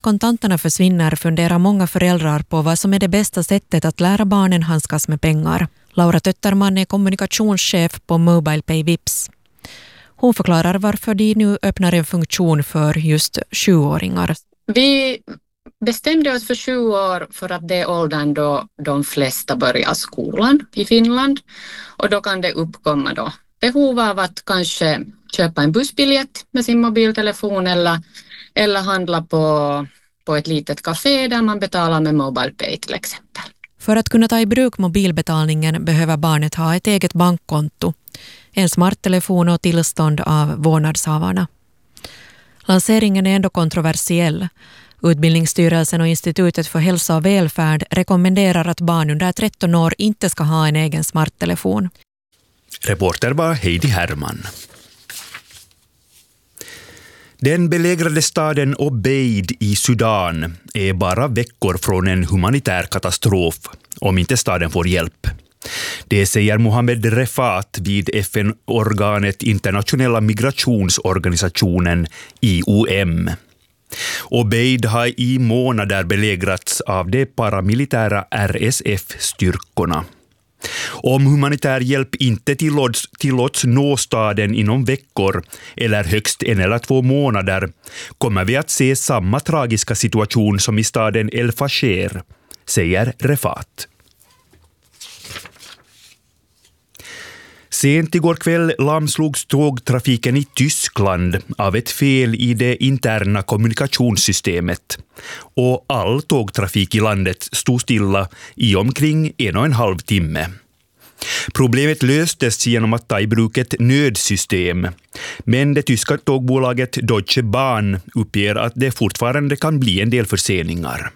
kontanterna försvinner funderar många föräldrar på vad som är det bästa sättet att lära barnen handskas med pengar. Laura Tötterman är kommunikationschef på MobilePay Vips. Hon förklarar varför de nu öppnar en funktion för just 7-åringar. Vi bestämde oss för 7 år för att det är åldern då de flesta börjar skolan i Finland. Och då kan det uppkomma då behov av att kanske köpa en bussbiljett med sin mobiltelefon eller handla på ett litet café där man betalar med MobilePay till exempel. För att kunna ta i bruk mobilbetalningen behöver barnet ha ett eget bankkonto, en smarttelefon och tillstånd av vårdnadshavarna. Lanseringen är ändå kontroversiell. Utbildningsstyrelsen och Institutet för hälsa och välfärd rekommenderar att barn under 13 år inte ska ha en egen smarttelefon. Reporter var Heidi Herman. Den belägrade staden Obeid i Sudan är bara veckor från en humanitär katastrof om inte staden får hjälp. Det säger Mohamed Refat vid FN-organet Internationella migrationsorganisationen IOM. Obeid har i månader belägrats av de paramilitära RSF-styrkorna. Om humanitär hjälp inte tillåts nå staden inom veckor eller högst 1 eller 2 månader kommer vi att se samma tragiska situation som i staden El Fasher, säger Refat. Sent igår kväll lamslogs tågtrafiken i Tyskland av ett fel i det interna kommunikationssystemet och all tågtrafik i landet stod stilla i omkring 1,5 timme. Problemet löstes genom att ta i bruk ett nödsystem, men det tyska tågbolaget Deutsche Bahn uppger att det fortfarande kan bli en del förseningar.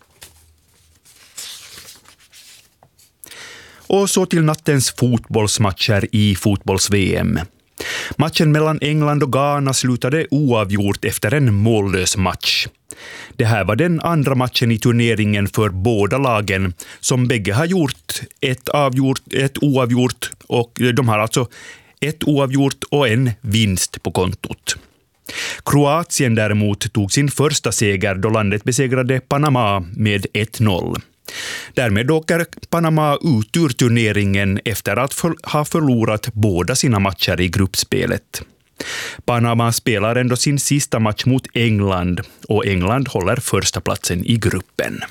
Och så till nattens fotbollsmatcher i fotbolls-VM. Matchen mellan England och Ghana slutade oavgjort efter en mållös match. Det här var den andra matchen i turneringen för båda lagen som bägge har gjort ett oavgjort och de har alltså ett oavgjort och en vinst på kontot. Kroatien däremot tog sin första seger då landet besegrade Panama med 1-0. Därmed åker Panama ut ur turneringen efter att ha förlorat båda sina matcher i gruppspelet. Panama spelar ändå sin sista match mot England och England håller första platsen i gruppen.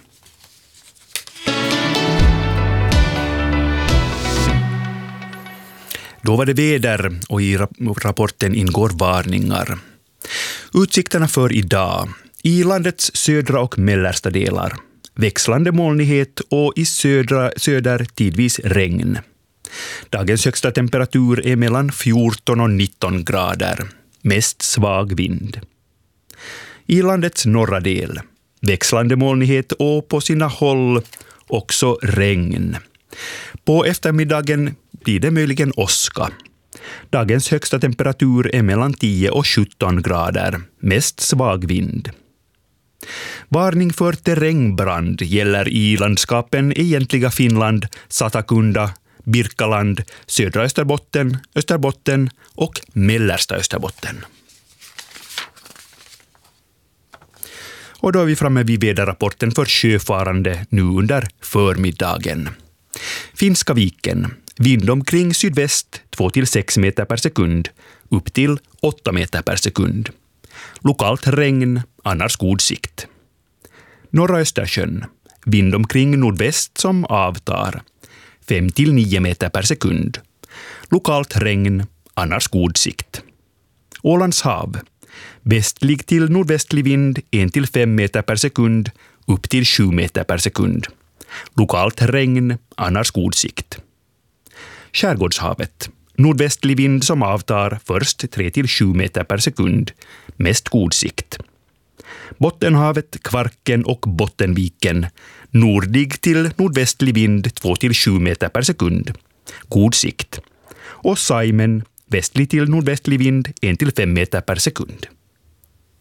Då var det väder och i rapporten ingår varningar. Utsikterna för idag. I landets södra och mellersta delar. Växlande molnighet och i söder tidvis regn. Dagens högsta temperatur är mellan 14 och 19 grader. Mest svag vind. I landets norra del. Växlande molnighet och på sina håll också regn. På eftermiddagen blir det möjligen åska. Dagens högsta temperatur är mellan 10 och 17 grader. Mest svag vind. Varning för terrängbrand gäller i landskapen egentliga Finland, Satakunda, Birkaland, södra Österbotten och mellersta Österbotten. Och då är vi framme vid väderrapporten för sjöfarande nu under förmiddagen. Finska viken, vind omkring sydväst 2-6 meter per sekund, upp till 8 meter per sekund. Lokalt regn, annars god sikt. Norra Östersjön, vind omkring nordväst som avtar, 5-9 meter per sekund. Lokalt regn, annars god sikt. Ålands hav, västlig till nordvästlig vind 1-5 meter per sekund, upp till 7 meter per sekund. Lokalt regn, annars god sikt. Skärgårdshavet, nordvästlig vind som avtar först 3-7 meter per sekund, mest god sikt. Bottenhavet, Kvarken och Bottenviken, nordig till nordvästlig vind 2-7 meter per sekund, god sikt. Och Saimen, västlig till nordvästlig vind 1-5 meter per sekund.